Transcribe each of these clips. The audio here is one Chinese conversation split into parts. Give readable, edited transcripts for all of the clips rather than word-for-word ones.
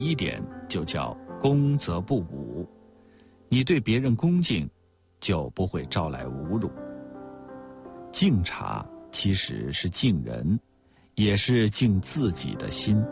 一点就叫恭则不侮，你对别人恭敬，就不会招来侮辱。敬茶其实是敬人，也是敬自己的心。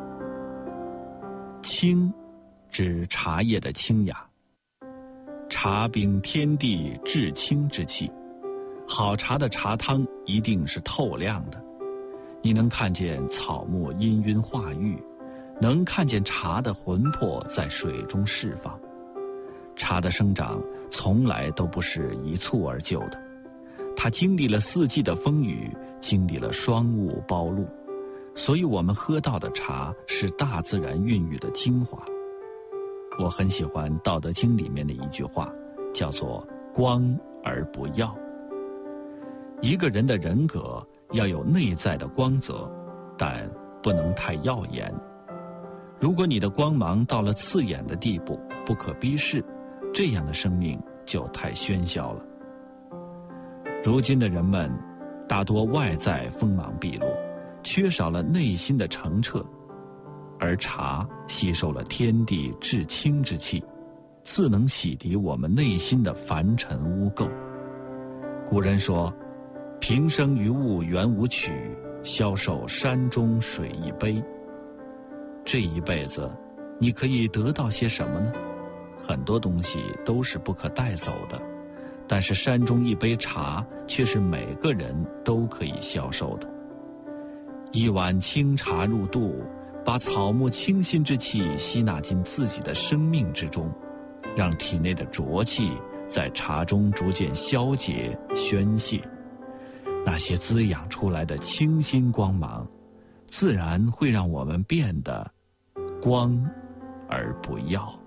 清，指茶叶的清雅。茶秉天地至清之气，好茶的茶汤一定是透亮的，你能看见草木氤氲化育，能看见茶的魂魄在水中释放。茶的生长从来都不是一蹴而就的，它经历了四季的风雨，经历了霜雾暴露，所以我们喝到的茶是大自然孕育的精华。我很喜欢《道德经》里面的一句话，叫做光而不耀。一个人的人格要有内在的光泽，但不能太耀眼。如果你的光芒到了刺眼的地步，不可逼视，这样的生命就太喧嚣了。如今的人们大多外在锋芒毕露，缺少了内心的澄澈，而茶吸收了天地至清之气，自能洗涤我们内心的凡尘污垢。古人说，平生于物原无曲，消受山中水一杯。这一辈子你可以得到些什么呢？很多东西都是不可带走的，但是山中一杯茶却是每个人都可以消受的。一碗清茶入肚，把草木清新之气吸纳进自己的生命之中，让体内的浊气在茶中逐渐消解宣泄，那些滋养出来的清新光芒，自然会让我们变得光而不耀。